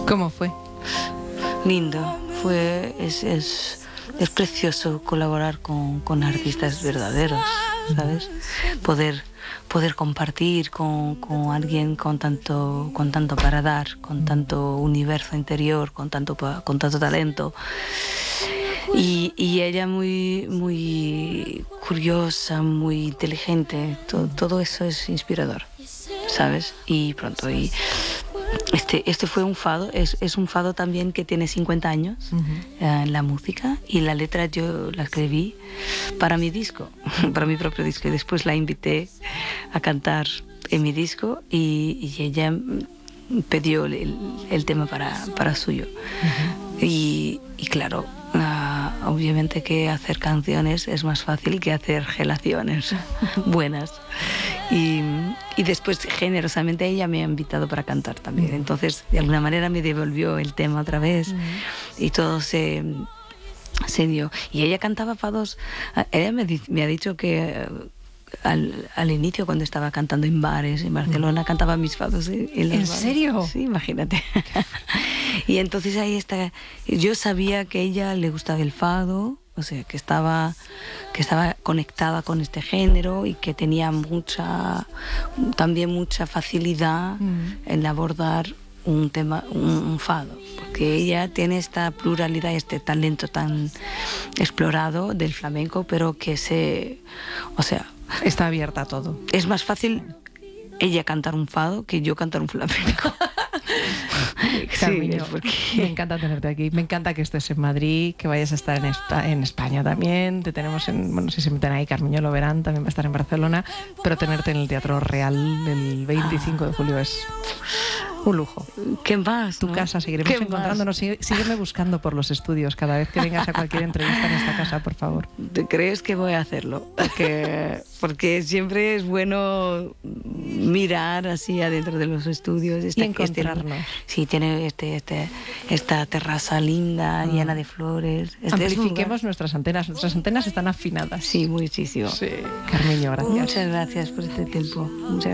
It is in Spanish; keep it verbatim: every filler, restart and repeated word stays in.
¿Cómo fue? Lindo, fue, es, es, es precioso colaborar con, con artistas verdaderos, ¿sabes? Poder, poder compartir con, con alguien con tanto, con tanto para dar, con tanto universo interior, con tanto, con tanto talento. Y, y ella muy, muy curiosa, muy inteligente, todo, todo eso es inspirador, ¿sabes? Y pronto, y este, este fue un fado, es, es un fado también que tiene cincuenta años, uh-huh. eh, en la música, y la letra yo la escribí para mi disco, para mi propio disco, y después la invité a cantar en mi disco, y, y ella pidió el, el tema para, para suyo. Uh-huh. y, y claro, Uh, obviamente que hacer canciones es más fácil que hacer relaciones buenas, y, y después generosamente ella me ha invitado para cantar también, entonces de alguna manera me devolvió el tema otra vez, y todo se, se dio. Y ella cantaba fados, ella me, me ha dicho que Al, al inicio, cuando estaba cantando en bares en Barcelona, cantaba mis fados en, en, ¿En bares. serio? Sí, imagínate. Y entonces ahí está, yo sabía que a ella le gustaba el fado, o sea, que estaba, que estaba conectada con este género, y que tenía mucha, también mucha facilidad mm. en abordar un tema, un, un fado, porque ella tiene esta pluralidad, este talento tan explorado del flamenco, pero que se, o sea, está abierta a todo. Es más fácil ella cantar un fado que yo cantar un flamenco. Carmiño, sí, porque... me encanta tenerte aquí. Me encanta que estés en Madrid, que vayas a estar en, esta, en España también. Te tenemos en, bueno, si se meten ahí, Carmiño lo verán, también va a estar en Barcelona, pero tenerte en el Teatro Real el veinticinco de julio es un lujo. ¿Qué más? Tu ¿no? casa, seguiremos encontrándonos. Sigue, sígueme buscando por los estudios cada vez que vengas a cualquier entrevista en esta casa, por favor. ¿Te crees que voy a hacerlo? Porque, porque siempre es bueno mirar así adentro de los estudios. Esta, y encontrarnos. Este, sí, tiene este, este, esta terraza linda, ah. llena de flores. Este Amplifiquemos nuestras antenas. Nuestras antenas están afinadas. Sí, muchísimo. Sí. Carmiño, gracias. Muchas gracias por este tiempo. Muchas